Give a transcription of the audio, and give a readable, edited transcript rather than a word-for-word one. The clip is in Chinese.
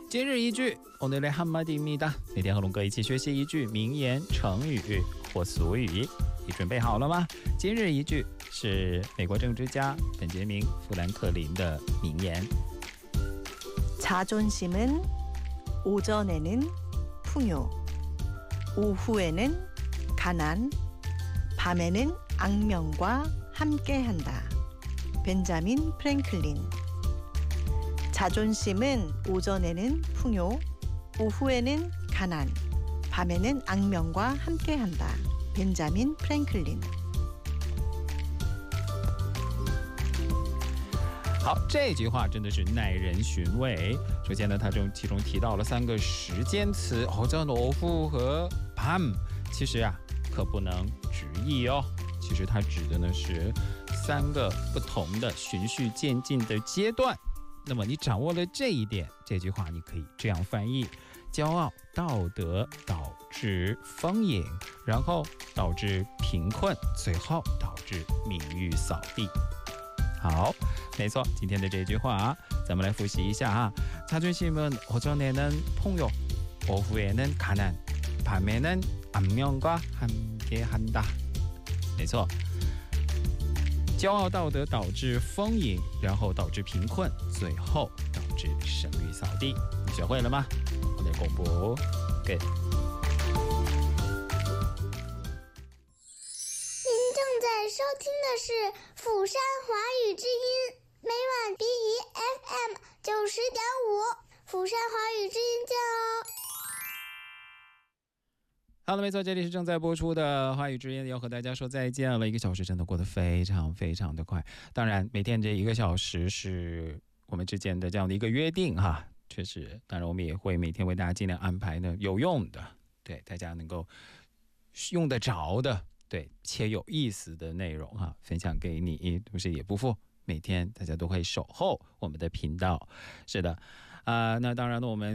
今日一句오늘의 한마디입니다。每天和龙哥一起学习一句名言、成语或俗语，你准备好了吗？今日一句是美国政治家本杰明·富兰克林的名言。 자존심은 오전에는 풍요, 오후에는 가난, 밤에는 악명과 함께한다. 벤자민 프랭클린. 자존심은 오전에는 풍요, 오후에는 가난, 밤에는 악명과 함께한다. 벤자민 프랭클린. 好，这句话真的是耐人寻味。首先呢，它其中提到了3个时间词，오전、오후和밤。其实啊，可不能直译哦。其实它指的呢是3个不同的循序渐进的阶段。那么你掌握了这一点，这句话你可以这样翻译：骄傲、道德导致丰盈，然后导致贫困，最后导致名誉扫地。好，没错，今天的这句话咱们来复习一下啊。자존심은 오전에는 풍요, 오후에는 가난, 밤에는 악명과 함께한다。没错，骄傲道德导致丰盈，然后导致贫困，最后导致声誉扫地。你学会了吗？我来公布。Good。 在收听的是釜山华语之音，每晚 BEFM 90.5，釜山华语之音见哦。 好了，没错，这里是正在播出的华语之音，要和大家说再见了。1个小时真的过得非常非常的快，当然每天这1个小时是我们之间的这样的一个约定哈，确实，当然我们也会每天为大家尽量安排呢有用的，对大家能够用得着的。对，且有意思的内容哈，分享给你，同时也不负每天大家都会守候我们的频道。是的，那当然呢，我们